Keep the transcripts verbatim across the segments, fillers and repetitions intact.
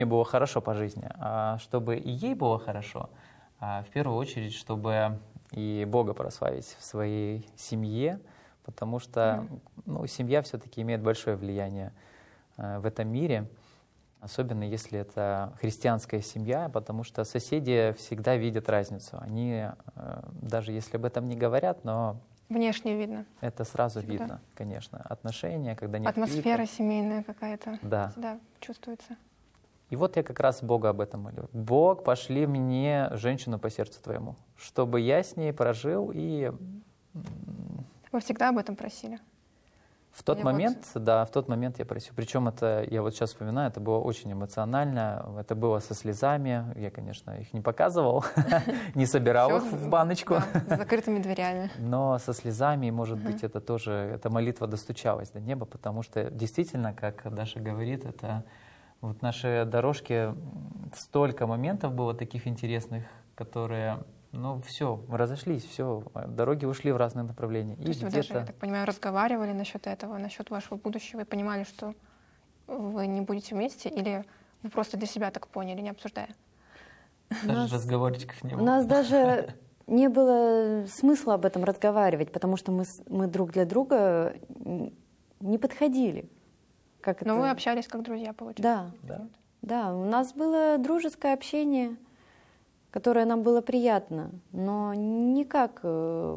мне было хорошо по жизни, а чтобы и ей было хорошо, а в первую очередь, чтобы и Бога прославить в своей семье, потому что ну, семья все-таки имеет большое влияние э, в этом мире, особенно если это христианская семья, потому что соседи всегда видят разницу. Они, э, даже если об этом не говорят, но внешне видно. Это сразу всегда видно, конечно. Отношения, когда нет атмосфера криков. Семейная какая-то. Да. Всегда чувствуется. И вот я как раз Бога об этом молю. Бог, пошли мне женщину по сердцу Твоему, чтобы я с ней прожил. И вы всегда об этом просили? В тот Или момент, вот... да, в тот момент я просил. Причем это, я вот сейчас вспоминаю, это было очень эмоционально, это было со слезами. Я, конечно, их не показывал, не собирал их в баночку. С закрытыми дверями. Но со слезами, и, может быть, это тоже, эта молитва достучалась до неба, потому что действительно, как Даша говорит, это вот в нашей дорожке столько моментов было таких интересных, которые... Ну, все, мы разошлись, все, дороги ушли в разные направления. То есть вы даже, я так понимаю, разговаривали насчет этого, насчет вашего будущего, и понимали, что вы не будете вместе, или вы просто для себя так поняли, не обсуждая? Даже нас, разговорчиков не было. У нас даже не было смысла об этом разговаривать, потому что мы, мы друг для друга не подходили. Как Но это... вы общались как друзья, получается? Да, да, да, у нас было дружеское общение, которое нам было приятно, но никак э,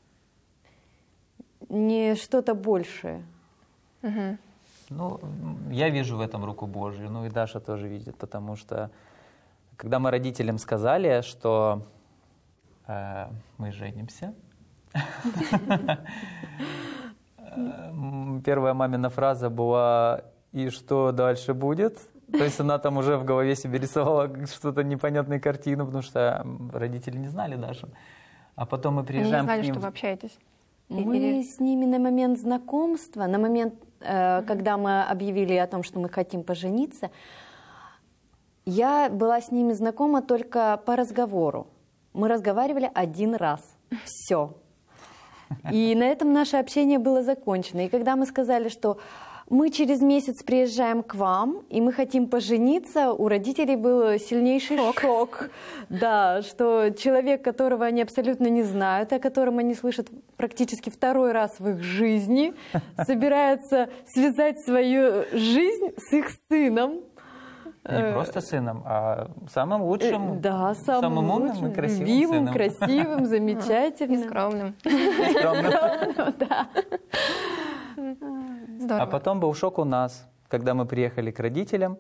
не что-то большее. Угу. Ну, я вижу в этом руку Божью, ну и Даша тоже видит, потому что когда мы родителям сказали, что э, мы женимся, первая мамина фраза была: «И что дальше будет?» То есть она там уже в голове себе рисовала что-то непонятную картину, потому что родители не знали Дашу. А потом мы приезжаем Они не знали, к ним... что вы общаетесь? Мы Или... с ними на момент знакомства, на момент, э, когда мы объявили о том, что мы хотим пожениться, я была с ними знакома только по разговору. Мы разговаривали один раз. Все. И на этом наше общение было закончено. И когда мы сказали, что мы через месяц приезжаем к вам, и мы хотим пожениться, у родителей был сильнейший шок. шок. Да, что человек, которого они абсолютно не знают, о котором они слышат практически второй раз в их жизни, собирается связать свою жизнь с их сыном. Не просто сыном, а самым лучшим, да, самым, самым умным лучшим, и красивым любимым, сыном. красивым, замечательным. И скромным. И скромным. Да. Здорово. А потом был шок у нас, когда мы приехали к родителям.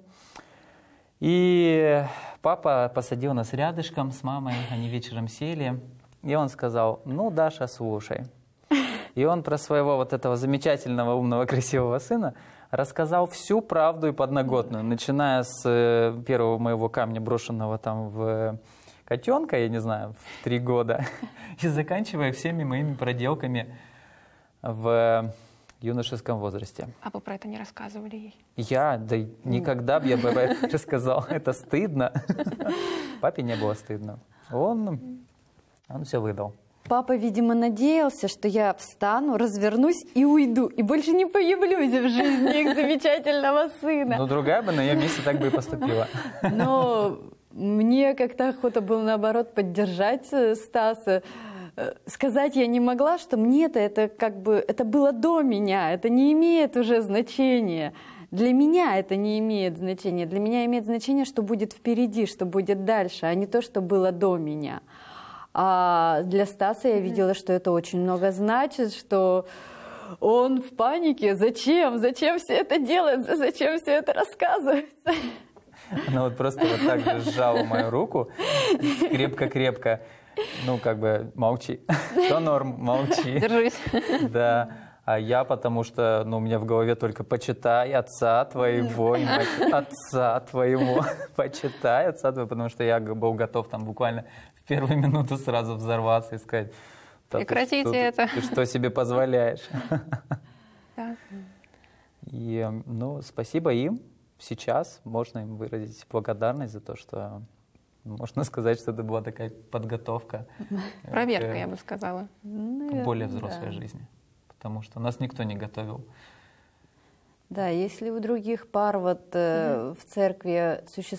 И папа посадил нас рядышком с мамой, они вечером сели. И он сказал: ну, Даша, слушай. И он про своего вот этого замечательного, умного, красивого сына рассказал всю правду и подноготную, начиная с первого моего камня, брошенного там в котенка, я не знаю, в три года, и заканчивая всеми моими проделками в юношеском возрасте. А вы про это не рассказывали ей? Я? Да никогда бы я бы это рассказал. Это стыдно. Папе не было стыдно. Он, он все выдал. Папа, видимо, надеялся, что я встану, развернусь и уйду, и больше не появлюсь в жизни их замечательного сына. Ну, другая бы на ее месте так бы и поступила. Но мне как-то охота было, наоборот, поддержать Стаса. Сказать я не могла, что мне-то это как бы, это было до меня, это не имеет уже значения. Для меня это не имеет значения. Для меня имеет значение, что будет впереди, что будет дальше, а не то, что было до меня. А для Стаса я видела, что это очень много значит, что он в панике. Зачем? Зачем все это делается? Зачем все это рассказывается? Она вот просто вот так же сжала мою руку, крепко-крепко. Ну, как бы, молчи. Все норм, молчи. Держись. Да. А я, потому что, ну, у меня в голове только почитай отца твоего, и отца твоего, почитай отца твоего, потому что я был готов там буквально в первую минуту сразу взорваться и сказать: прекратите ты, это. Ты, ты что себе позволяешь? Да. И, ну, спасибо им. Сейчас можно им выразить благодарность за то, что, можно сказать, что это была такая подготовка. Проверка, я бы сказала. К более взрослой жизни. Потому что нас никто не готовил. Да, если у других пар вот э, в церкви существует